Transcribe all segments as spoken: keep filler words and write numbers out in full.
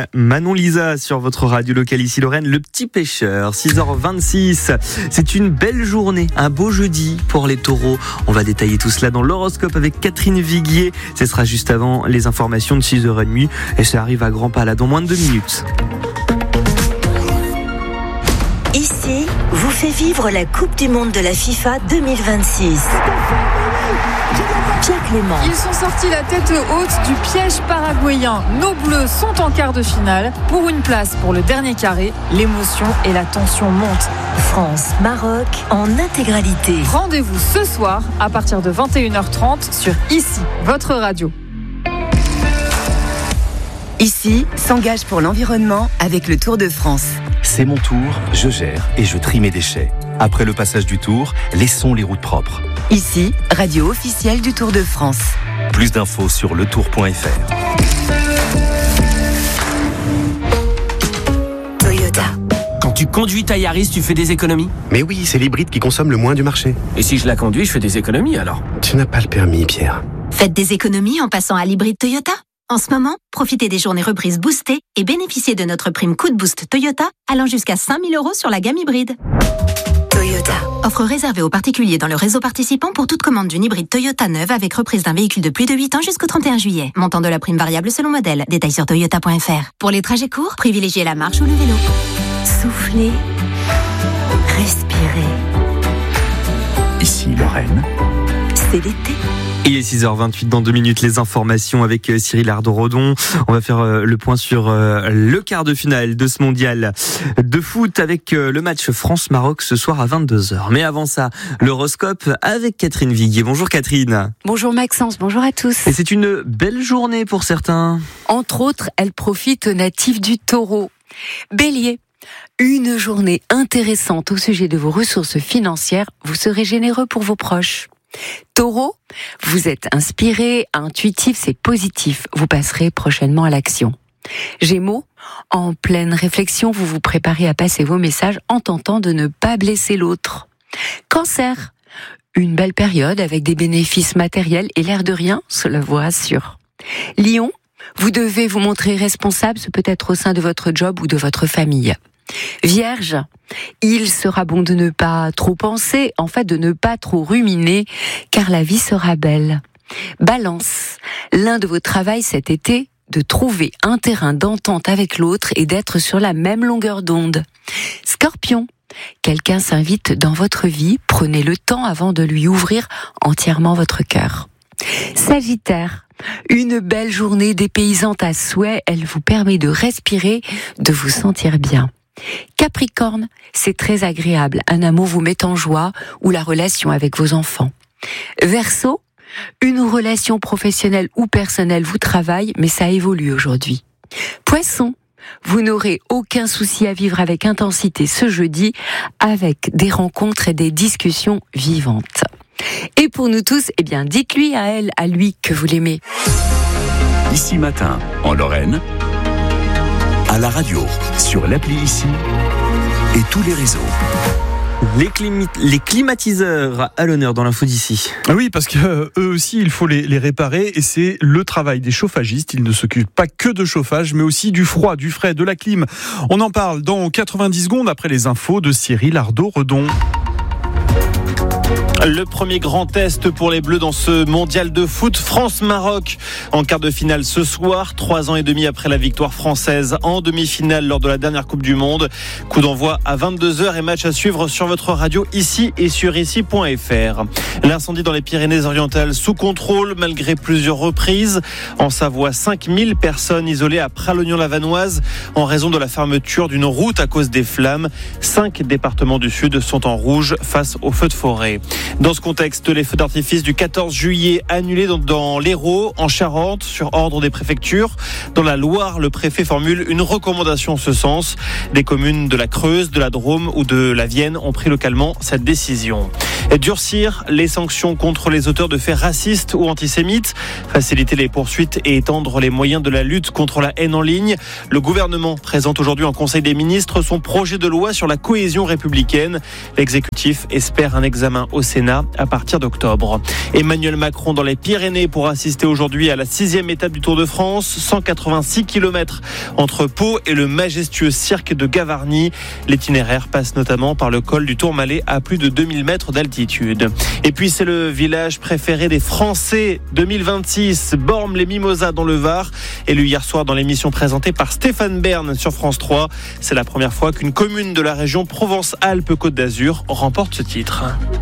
Manon Lisa sur votre radio locale ici Lorraine, le petit pêcheur, six heures vingt-six. C'est une belle journée, un beau jeudi pour les taureaux. On va détailler tout cela dans l'horoscope avec Catherine Viguier. Ce sera juste avant les informations de six heures trente et ça arrive à grands pas là dans moins de deux minutes. Ici, vous fait vivre la Coupe du Monde de la FIFA deux mille vingt-six. Pierre Clément. Ils sont sortis la tête haute du piège paraguayen. Nos Bleus sont en quart de finale. Pour une place pour le dernier carré, l'émotion et la tension montent. France-Maroc en intégralité. Rendez-vous ce soir à partir de vingt et une heures trente sur Ici, votre radio. Ici s'engage pour l'environnement avec le Tour de France. C'est mon tour, je gère et je trie mes déchets. Après le passage du Tour, laissons les routes propres. Ici, radio officielle du Tour de France. Plus d'infos sur le tour point f r. Toyota. Quand tu conduis ta Yaris, tu fais des économies ? Mais oui, c'est l'hybride qui consomme le moins du marché. Et si je la conduis, je fais des économies alors ? Tu n'as pas le permis, Pierre. Faites des économies en passant à l'hybride Toyota. En ce moment, profitez des journées reprises boostées et bénéficiez de notre prime coup de boost Toyota allant jusqu'à cinq mille euros sur la gamme hybride. Toyota. Offre réservée aux particuliers dans le réseau participant pour toute commande d'une hybride Toyota neuve avec reprise d'un véhicule de plus de huit ans jusqu'au trente et un juillet. Montant de la prime variable selon modèle. Détails sur toyota point f r. Pour les trajets courts, privilégiez la marche ou le vélo. Soufflez. Respirez. Ici Lorraine. C'est l'été. Il est six heures vingt-huit, dans deux minutes, les informations avec Cyril Ardon-Rodon. On va faire le point sur le quart de finale de ce mondial de foot avec le match France-Maroc ce soir à vingt-deux heures. Mais avant ça, l'horoscope avec Catherine Viguier. Bonjour Catherine. Bonjour Maxence, bonjour à tous. Et c'est une belle journée pour certains. Entre autres, elle profite aux natifs du Taureau. Bélier. Une journée intéressante au sujet de vos ressources financières. Vous serez généreux pour vos proches. Taureau, vous êtes inspiré, intuitif, c'est positif. Vous passerez prochainement à l'action. Gémeaux, en pleine réflexion, vous vous préparez à passer vos messages en tentant de ne pas blesser l'autre. Cancer, une belle période avec des bénéfices matériels et l'air de rien, cela vous rassure. Lion, vous devez vous montrer responsable, ce peut être au sein de votre job ou de votre famille. Vierge, il sera bon de ne pas trop penser, en fait de ne pas trop ruminer, car la vie sera belle. Balance, l'un de vos travaux cet été, de trouver un terrain d'entente avec l'autre et d'être sur la même longueur d'onde. Scorpion, quelqu'un s'invite dans votre vie, prenez le temps avant de lui ouvrir entièrement votre cœur. Sagittaire, une belle journée dépaysante à souhait, elle vous permet de respirer, de vous sentir bien. Capricorne, c'est très agréable, un amour vous met en joie ou la relation avec vos enfants. Verseau, une relation professionnelle ou personnelle vous travaille, mais ça évolue aujourd'hui. Poisson, vous n'aurez aucun souci à vivre avec intensité ce jeudi, avec des rencontres et des discussions vivantes. Et pour nous tous, eh bien, dites-lui à elle, à lui, que vous l'aimez. Ici matin, en Lorraine, à la radio, sur l'appli Ici et tous les réseaux. Les, clim- les climatiseurs à l'honneur dans l'info d'ici. Oui, parce que euh, eux aussi, il faut les, les réparer et c'est le travail des chauffagistes. Ils ne s'occupent pas que de chauffage, mais aussi du froid, du frais, de la clim. On en parle dans quatre-vingt-dix secondes après les infos de Cyril Ardon-Rodon. Le premier grand test pour les Bleus dans ce mondial de foot, France-Maroc en quart de finale ce soir, trois ans et demi après la victoire française en demi-finale lors de la dernière Coupe du Monde. Coup d'envoi à vingt-deux heures et match à suivre sur votre radio ici et sur ici point f r. L'incendie dans les Pyrénées-Orientales sous contrôle malgré plusieurs reprises. En Savoie, cinq mille personnes isolées à Pralognan-la-Vanoise en raison de la fermeture d'une route à cause des flammes. Cinq départements du Sud sont en rouge face aux feux de forêt. Dans ce contexte, les feux d'artifice du quatorze juillet annulés dans, dans l'Hérault, en Charente, sur ordre des préfectures. Dans la Loire, le préfet formule une recommandation en ce sens. Des communes de la Creuse, de la Drôme ou de la Vienne ont pris localement cette décision. Et durcir les sanctions contre les auteurs de faits racistes ou antisémites, faciliter les poursuites et étendre les moyens de la lutte contre la haine en ligne. Le gouvernement présente aujourd'hui en Conseil des ministres son projet de loi sur la cohésion républicaine. L'exécutif espère un examen au Sénat Sénat à partir d'octobre. Emmanuel Macron dans les Pyrénées pour assister aujourd'hui à la sixième étape du Tour de France. cent quatre-vingt-six kilomètres entre Pau et le majestueux cirque de Gavarnie. L'itinéraire passe notamment par le col du Tourmalet à plus de deux mille mètres d'altitude. Et puis c'est le village préféré des Français deux mille vingt-six, Bormes-les-Mimosas dans le Var, élu hier soir dans l'émission présentée par Stéphane Bern sur France trois. C'est la première fois qu'une commune de la région Provence-Alpes-Côte d'Azur remporte ce titre.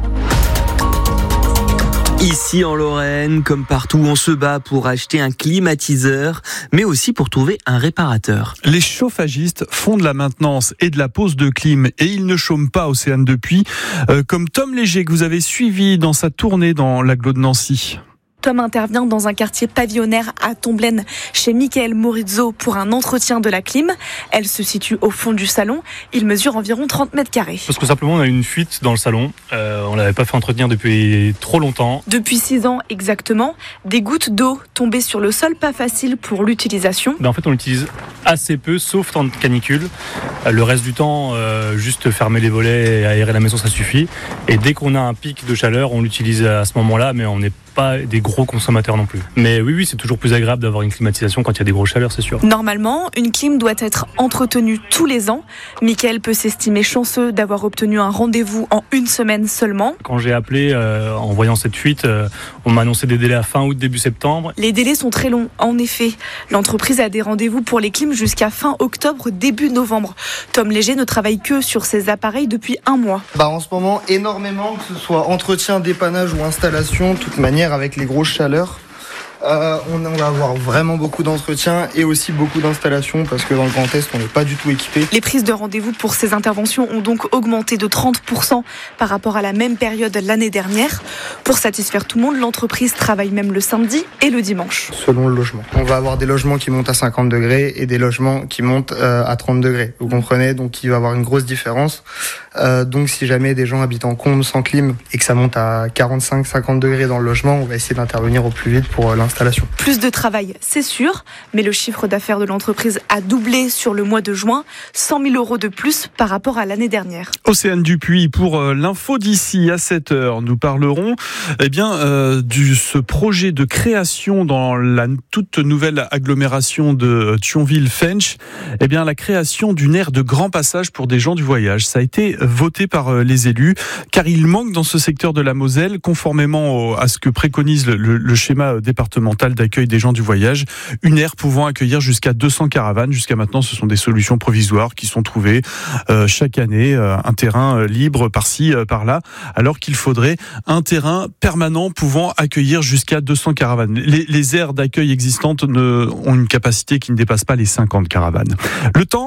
Ici en Lorraine, comme partout, on se bat pour acheter un climatiseur, mais aussi pour trouver un réparateur. Les chauffagistes font de la maintenance et de la pose de clim et ils ne chôment pas Océane depuis, euh, comme Tom Léger que vous avez suivi dans sa tournée dans l'agglo de Nancy. Tom intervient dans un quartier pavillonnaire à Tomblaine chez Michael Morizzo pour un entretien de la clim. Elle se situe au fond du salon. Il mesure environ trente mètres carrés. Parce que simplement on a une fuite dans le salon. Euh, on l'avait pas fait entretenir depuis trop longtemps. Depuis six ans exactement, des gouttes d'eau tombées sur le sol, pas facile pour l'utilisation. Ben en fait on l'utilise assez peu, sauf temps de canicule. Le reste du temps, euh, juste fermer les volets et aérer la maison, ça suffit. Et dès qu'on a un pic de chaleur, on l'utilise à ce moment-là, mais on n'est pas des gros consommateurs non plus. Mais oui, oui, c'est toujours plus agréable d'avoir une climatisation quand il y a des grosses chaleurs, c'est sûr. Normalement, une clim doit être entretenue tous les ans. Michael peut s'estimer chanceux d'avoir obtenu un rendez-vous en une semaine seulement. Quand j'ai appelé euh, en voyant cette fuite, euh, on m'a annoncé des délais à fin août, début septembre. Les délais sont très longs, en effet. L'entreprise a des rendez-vous pour les clims jusqu'à fin octobre, début novembre. Tom Léger ne travaille que sur ses appareils depuis un mois. Bah en ce moment, énormément, que ce soit entretien, dépannage ou installation, de toute manière, avec les grosses chaleurs. Euh, on, on va avoir vraiment beaucoup d'entretien et aussi beaucoup d'installations parce que dans le Grand Est, on n'est pas du tout équipé. Les prises de rendez-vous pour ces interventions ont donc augmenté de trente pour cent par rapport à la même période l'année dernière. Pour satisfaire tout le monde, l'entreprise travaille même le samedi et le dimanche. Selon le logement. On va avoir des logements qui montent à cinquante degrés et des logements qui montent euh, à trente degrés. Vous comprenez? Donc il va y avoir une grosse différence. Euh, donc si jamais des gens habitent en comble sans clim et que ça monte à quarante-cinq à cinquante degrés dans le logement, on va essayer d'intervenir au plus vite pour euh, l'installation. Plus de travail, c'est sûr, mais le chiffre d'affaires de l'entreprise a doublé sur le mois de juin, cent mille euros de plus par rapport à l'année dernière. Océane Dupuis pour l'info d'ici à sept heures. Nous parlerons eh bien, euh, de ce projet de création dans la toute nouvelle agglomération de Thionville-Fench, eh bien, la création d'une aire de grand passage pour des gens du voyage. Ça a été voté par les élus, car il manque dans ce secteur de la Moselle, conformément au, à ce que préconise le, le, le schéma départemental d'accueil des gens du voyage, une aire pouvant accueillir jusqu'à deux cents caravanes. Jusqu'à maintenant, ce sont des solutions provisoires qui sont trouvées euh, chaque année, euh, un terrain euh, libre par-ci, euh, par-là, alors qu'il faudrait un terrain permanent pouvant accueillir jusqu'à deux cents caravanes. Les, les aires d'accueil existantes ne, ont une capacité qui ne dépasse pas les cinquante caravanes. Le temps ?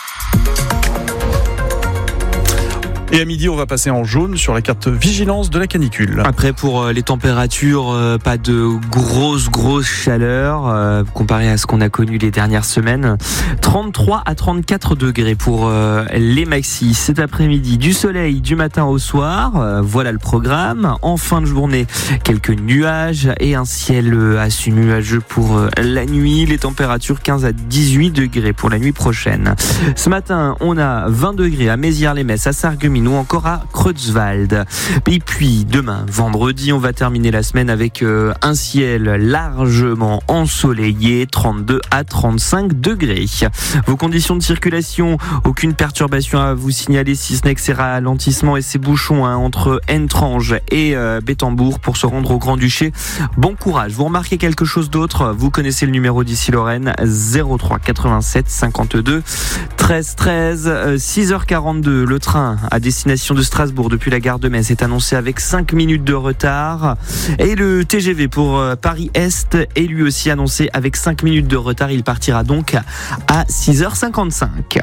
Et à midi, on va passer en jaune sur la carte vigilance de la canicule. Après, pour les températures, pas de grosse, grosse chaleur euh, comparé à ce qu'on a connu les dernières semaines. trente-trois à trente-quatre degrés pour euh, les maxis. Cet après-midi, du soleil du matin au soir. Euh, voilà le programme. En fin de journée, quelques nuages et un ciel assez nuageux pour euh, la nuit. Les températures quinze à dix-huit degrés pour la nuit prochaine. Ce matin, on a vingt degrés à Mézières-les-Messes, à Sarreguemines ou encore à Creutzwald. Et puis demain, vendredi, on va terminer la semaine avec euh, un ciel largement ensoleillé, trente-deux à trente-cinq degrés. Vos conditions de circulation, aucune perturbation à vous signaler, si ce n'est que ces ralentissements et ces bouchons hein, entre Entrange et euh, Bétambourg pour se rendre au Grand-Duché. Bon courage. Vous remarquez quelque chose d'autre? Vous connaissez le numéro d'ici Lorraine, zéro trois quatre-vingt-sept cinquante-deux treize treize, euh, six heures quarante-deux. Le train à destination de Strasbourg depuis la gare de Metz est annoncé avec cinq minutes de retard. Et le T G V pour euh, Paris-Est est lui aussi annoncé avec cinq minutes de retard. Il partira donc à six heures cinquante-cinq.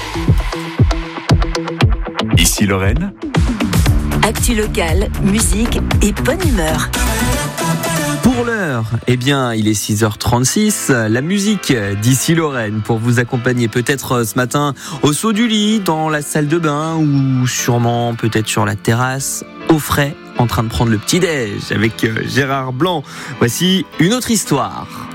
Ici Lorraine. Actu locale, musique et bonne humeur. Pour l'heure, eh bien, il est six heures trente-six. La musique d'ici Lorraine pour vous accompagner peut-être ce matin au saut du lit, dans la salle de bain ou sûrement peut-être sur la terrasse, au frais, en train de prendre le petit-déj avec Gérard Blanc. Voici une autre histoire.